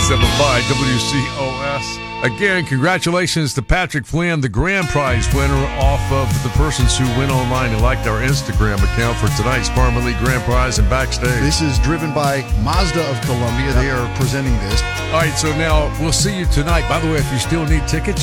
97.5 WCOS. Again, congratulations to Patrick Flynn, the grand prize winner off of the persons who went online and liked our Instagram account for tonight's Farmer League Grand Prize and Backstage. This is driven by Mazda of Columbia. They are presenting this. All right, so now we'll see you tonight. By the way, if you still need tickets,